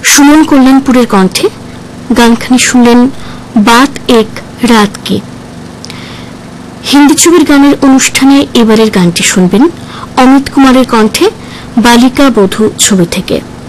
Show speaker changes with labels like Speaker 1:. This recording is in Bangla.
Speaker 1: সুমন কল্যাণপুরের কণ্ঠে গানখানি শুনলেন বাত এক রাত কি। হিন্দি ছবির গানের অনুষ্ঠানে এবারের গানটি শুনবেন অমিত কুমারের কণ্ঠে বালিকা বধূ ছবি থেকে।